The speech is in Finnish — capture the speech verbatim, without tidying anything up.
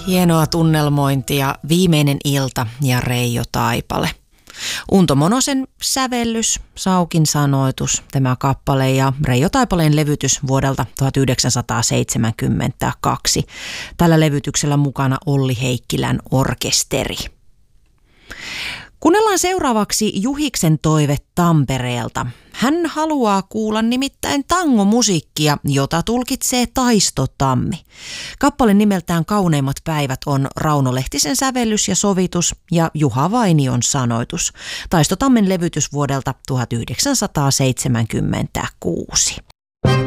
Hienoa tunnelmointia, Viimeinen ilta ja Reijo Taipale. Unto Monosen sävellys, Saukin sanoitus, tämä kappale ja Reijo Taipaleen levytys vuodelta tuhatyhdeksänsataaseitsemänkymmentäkaksi. Tällä levytyksellä mukana Olli Heikkilän orkesteri. Kuunnellaan seuraavaksi Juhiksen toive Tampereelta. Hän haluaa kuulla nimittäin tangomusiikkia, jota tulkitsee Taisto Tammi. Kappale nimeltään Kauneimmat päivät on Rauno Lehtisen sävellys ja sovitus ja Juha Vainion sanoitus. Taisto Tammen levytys vuodelta tuhatyhdeksänsataaseitsemänkymmentäkuusi.